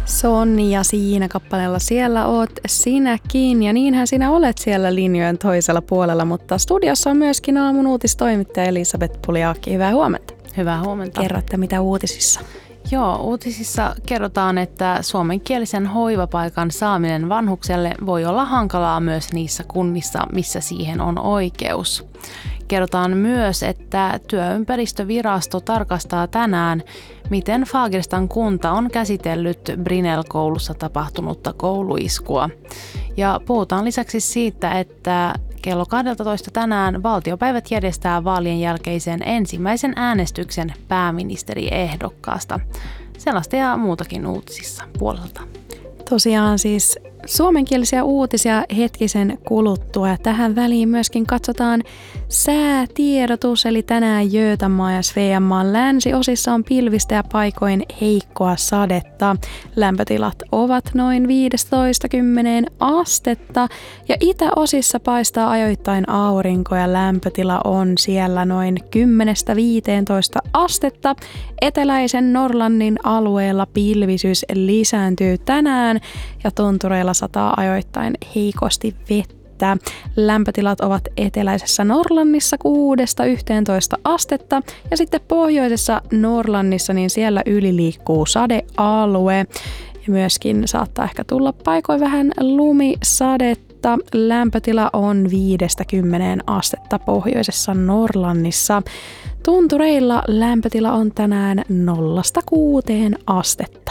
Sonni ja siinä kappaleella siellä oot sinäkin ja niinhän sinä olet siellä linjojen toisella puolella, mutta studiossa on myöskin aamun uutistoimittaja Elisabeth Puliaakki. Hyvää huomenta. Hyvää huomenta. Kerrotte mitä uutisissa? Joo, uutisissa kerrotaan, että suomenkielisen hoivapaikan saaminen vanhukselle voi olla hankalaa myös niissä kunnissa, missä siihen on oikeus. Kerrotaan myös, että työympäristövirasto tarkastaa tänään, miten Fagerstan kunta on käsitellyt Brinell-koulussa tapahtunutta kouluiskua. Ja puhutaan lisäksi siitä, että kello 12 tänään valtiopäivät järjestää vaalien jälkeisen ensimmäisen äänestyksen pääministeriehdokkaasta. Sellaista ja muutakin uutisissa puolelta. Tosiaan siis suomenkielisiä uutisia hetkisen kuluttua. Tähän väliin myöskin katsotaan säätiedotus, eli tänään Götamaa ja Sveamaan länsiosissa on pilvistä ja paikoin heikkoa sadetta. Lämpötilat ovat noin 15-10 astetta ja itäosissa paistaa ajoittain aurinko ja lämpötila on siellä noin 10-15 astetta. Eteläisen Norlannin alueella pilvisyys lisääntyy tänään ja tuntureilla sataa ajoittain heikosti vettä. Lämpötilat ovat eteläisessä Norlannissa 6-11 astetta ja sitten pohjoisessa Norlannissa niin siellä yli liikkuu sadealue ja myöskin saattaa ehkä tulla paikoin vähän lumisadetta. Lämpötila on 5-10 astetta pohjoisessa Norlannissa. Tuntureilla lämpötila on tänään 0-6 astetta.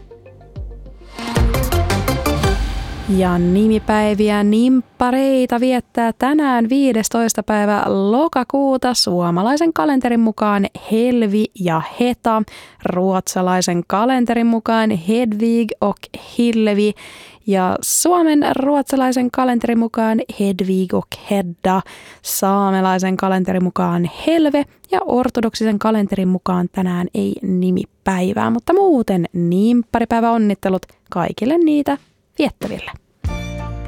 Ja nimipäiviä nimppareita viettää tänään 15. päivä lokakuuta suomalaisen kalenterin mukaan Helvi ja Heta, ruotsalaisen kalenterin mukaan Hedvig och Hillevi ja Suomen ruotsalaisen kalenterin mukaan Hedvig och Hedda, saamelaisen kalenterin mukaan Helve ja ortodoksisen kalenterin mukaan tänään ei nimipäivää, mutta muuten nimpparipäivä onnittelut kaikille niitä viettäville.